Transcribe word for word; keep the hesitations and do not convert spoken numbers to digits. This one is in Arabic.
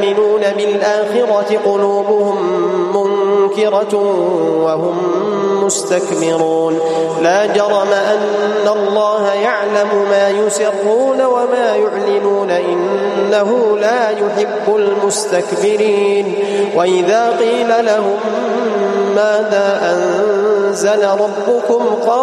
يؤمنون بالآخرة قلوبهم منكرة وهم مستكبرون لا جرم أن الله يعلم ما يسرون وما يعلنون إنه لا يحب المستكبرين وإذا قيل لهم ماذا أنزل ربكم قالوا